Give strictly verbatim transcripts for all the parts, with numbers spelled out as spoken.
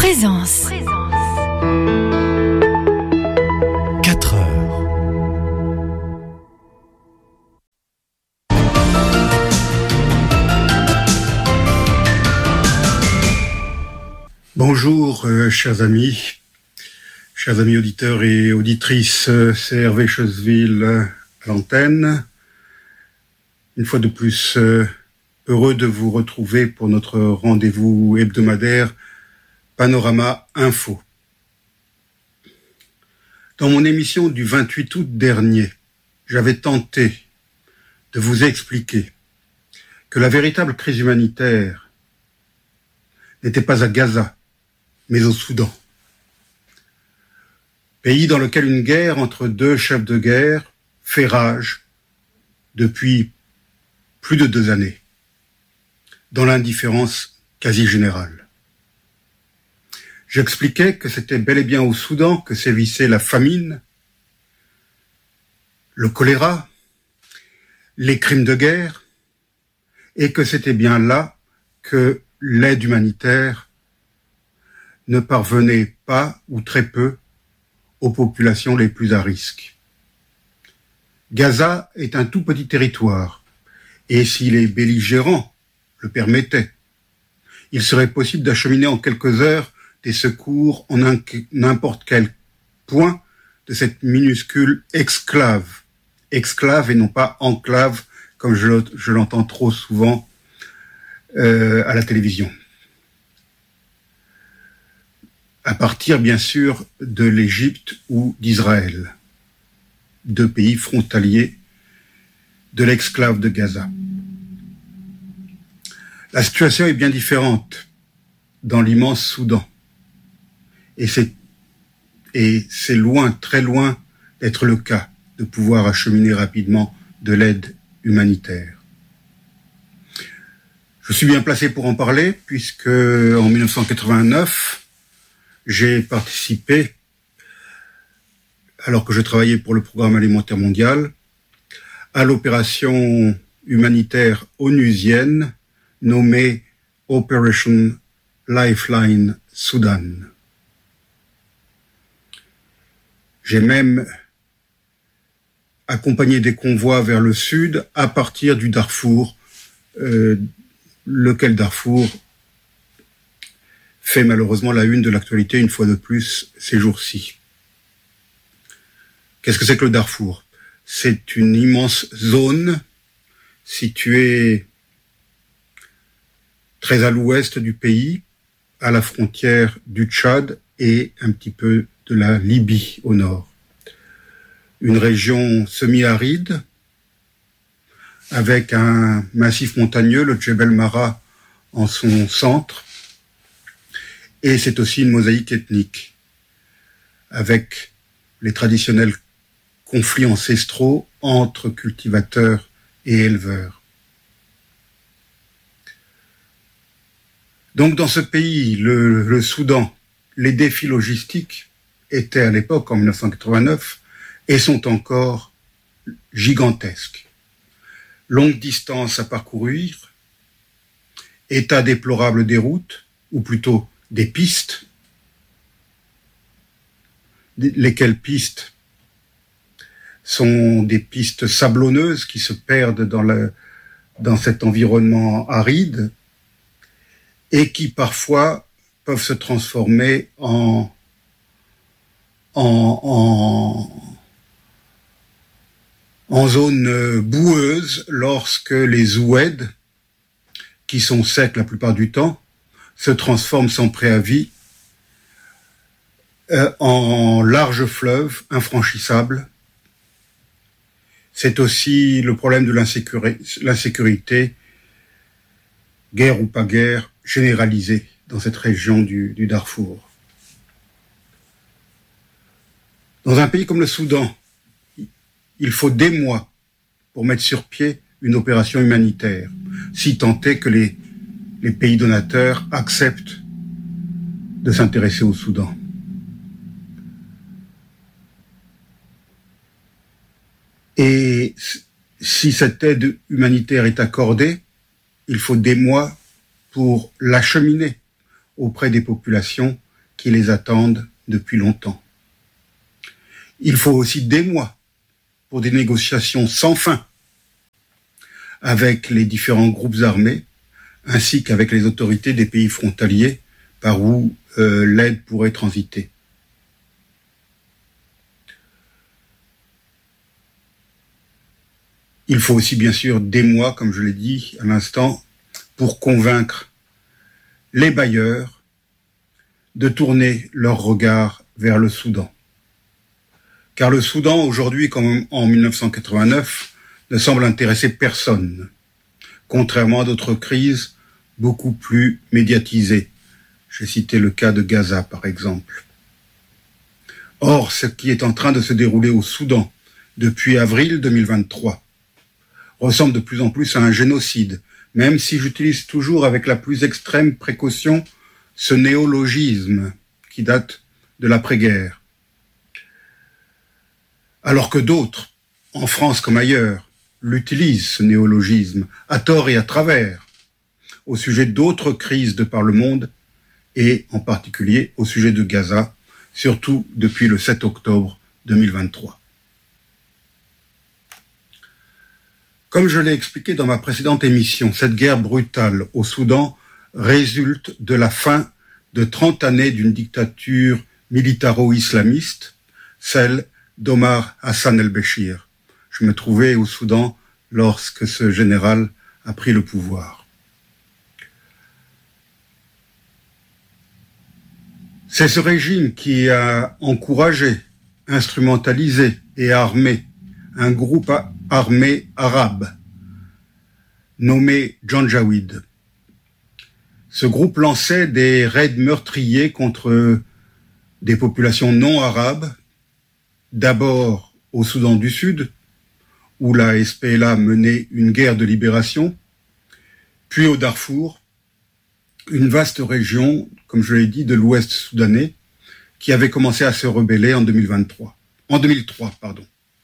Présence. quatre heures. Bonjour, euh, chers amis, chers amis auditeurs et auditrices, euh, c'est Hervé Chosville euh, à l'antenne. Une fois de plus, euh, heureux de vous retrouver pour notre rendez-vous hebdomadaire Panorama Info. Dans mon émission du vingt-huit août dernier, j'avais tenté de vous expliquer que la véritable crise humanitaire n'était pas à Gaza, mais au Soudan. Pays dans lequel une guerre entre deux chefs de guerre fait rage depuis plus de deux années, dans l'indifférence quasi générale. J'expliquais que c'était bel et bien au Soudan que sévissait la famine, le choléra, les crimes de guerre, et que c'était bien là que l'aide humanitaire ne parvenait pas, ou très peu, aux populations les plus à risque. Gaza est un tout petit territoire, et si les belligérants le permettaient, il serait possible d'acheminer en quelques heures des secours en un, n'importe quel point de cette minuscule exclave. Exclave et non pas enclave, comme je, je l'entends trop souvent euh, à la télévision. À partir, bien sûr, de l'Égypte ou d'Israël, deux pays frontaliers de l'exclave de Gaza. La situation est bien différente dans l'immense Soudan. Et c'est, et c'est loin, très loin d'être le cas de pouvoir acheminer rapidement de l'aide humanitaire. Je suis bien placé pour en parler puisque en dix-neuf cent quatre-vingt-neuf, j'ai participé, alors que je travaillais pour le Programme alimentaire mondial, à l'opération humanitaire onusienne nommée Operation Lifeline Soudan. J'ai même accompagné des convois vers le sud à partir du Darfour, euh, lequel Darfour fait malheureusement la une de l'actualité une fois de plus ces jours-ci. Qu'est-ce que c'est que le Darfour ? C'est une immense zone située très à l'ouest du pays, à la frontière du Tchad et un petit peu de la Libye au nord. Une région semi-aride avec un massif montagneux, le Djebel Mara, en son centre. Et c'est aussi une mosaïque ethnique, avec les traditionnels conflits ancestraux entre cultivateurs et éleveurs. Donc dans ce pays, le, le Soudan, les défis logistiques étaient à l'époque, en dix-neuf cent quatre-vingt-neuf, et sont encore gigantesques. Longue distance à parcourir, état déplorable des routes, ou plutôt des pistes, lesquelles pistes sont des pistes sablonneuses qui se perdent dans, le, dans cet environnement aride et qui parfois peuvent se transformer en, en, en, en zone boueuse lorsque les oueds, qui sont secs la plupart du temps, se transforment sans préavis euh, en larges fleuves infranchissables. C'est aussi le problème de l'insécurité, l'insécurité, guerre ou pas guerre, généralisée dans cette région du, du Darfour. Dans un pays comme le Soudan, il faut des mois pour mettre sur pied une opération humanitaire, si tant est que les les pays donateurs acceptent de s'intéresser au Soudan. Et si cette aide humanitaire est accordée, il faut des mois pour l'acheminer auprès des populations qui les attendent depuis longtemps. Il faut aussi des mois pour des négociations sans fin avec les différents groupes armés, ainsi qu'avec les autorités des pays frontaliers par où euh, l'aide pourrait transiter. Il faut aussi bien sûr des mois, comme je l'ai dit à l'instant, pour convaincre les bailleurs de tourner leur regard vers le Soudan. Car le Soudan, aujourd'hui comme en mille neuf cent quatre-vingt-neuf, ne semble intéresser personne, contrairement à d'autres crises beaucoup plus médiatisées. J'ai cité le cas de Gaza, par exemple. Or, ce qui est en train de se dérouler au Soudan depuis avril deux mille vingt-trois ressemble de plus en plus à un génocide, même si j'utilise toujours avec la plus extrême précaution ce néologisme qui date de l'après-guerre. Alors que d'autres, en France comme ailleurs, l'utilisent, ce néologisme, à tort et à travers, au sujet d'autres crises de par le monde, et en particulier au sujet de Gaza, surtout depuis le sept octobre deux mille vingt-trois. Comme je l'ai expliqué dans ma précédente émission, cette guerre brutale au Soudan résulte de la fin de trente années d'une dictature militaro-islamiste, celle d'Omar Hassan el-Béchir. Je me trouvais au Soudan lorsque ce général a pris le pouvoir. C'est ce régime qui a encouragé, instrumentalisé et armé un groupe armé arabe nommé Janjaweed. Ce groupe lançait des raids meurtriers contre des populations non arabes, d'abord au Soudan du Sud, où la S P L A menait une guerre de libération, puis au Darfour, une vaste région, comme je l'ai dit, de l'Ouest soudanais, qui avait commencé à se rebeller en deux mille vingt-trois, en deux mille trois, pardon.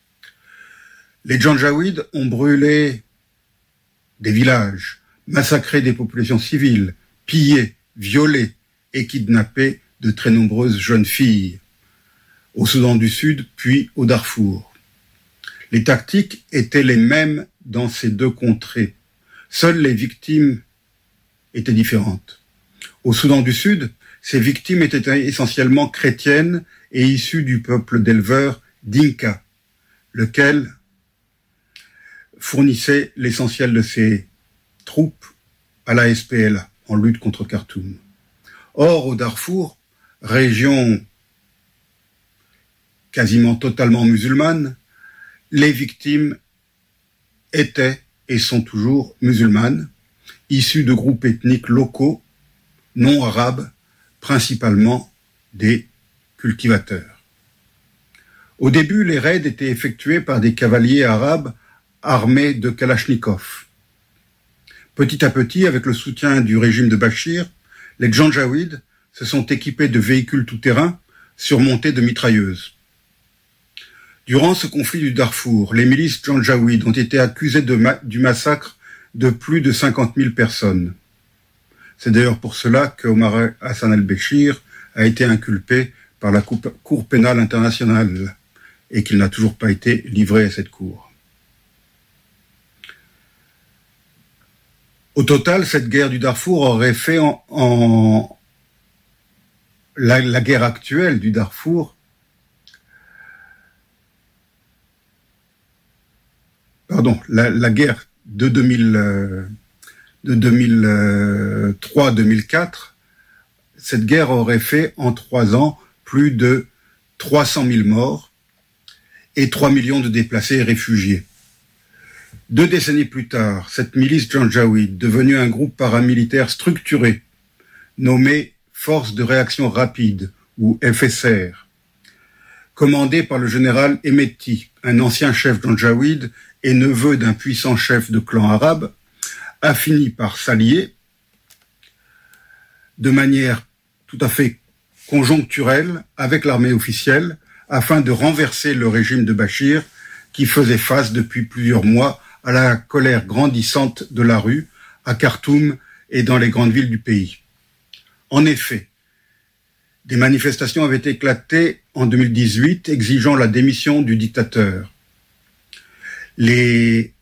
Les Janjaweed ont brûlé des villages, massacré des populations civiles, pillé, violé et kidnappé de très nombreuses jeunes filles au Soudan du Sud, puis au Darfour. Les tactiques étaient les mêmes dans ces deux contrées. Seules les victimes étaient différentes. Au Soudan du Sud, ces victimes étaient essentiellement chrétiennes et issues du peuple d'éleveurs Dinka, lequel fournissait l'essentiel de ses troupes à la S P L A en lutte contre Khartoum. Or, au Darfour, région quasiment totalement musulmane, les victimes étaient et sont toujours musulmanes, issues de groupes ethniques locaux, non arabes, principalement des cultivateurs. Au début, les raids étaient effectués par des cavaliers arabes armés de Kalachnikov. Petit à petit, avec le soutien du régime de Bachir, les Janjaweed se sont équipés de véhicules tout-terrain surmontés de mitrailleuses. Durant ce conflit du Darfour, les milices Janjaweed ont été accusées de ma- du massacre de plus de cinquante mille personnes. C'est d'ailleurs pour cela que Omar Hassan el-Béchir a été inculpé par la Cour pénale internationale et qu'il n'a toujours pas été livré à cette cour. Au total, cette guerre du Darfour aurait fait en, en la, la guerre actuelle du Darfour pardon, la, la guerre de deux mille, euh, de deux mille trois à deux mille quatre, cette guerre aurait fait en trois ans plus de trois cent mille morts et trois millions de déplacés et réfugiés. Deux décennies plus tard, cette milice Janjaweed, devenue un groupe paramilitaire structuré, nommé Force de réaction rapide, ou F S R, commandé par le général Hemeti, un ancien chef Janjaweed et neveu d'un puissant chef de clan arabe, a fini par s'allier de manière tout à fait conjoncturelle avec l'armée officielle afin de renverser le régime de Bachir qui faisait face depuis plusieurs mois à la colère grandissante de la rue, à Khartoum et dans les grandes villes du pays. En effet, Des manifestations avaient éclaté en deux mille dix-huit, exigeant la démission du dictateur. Les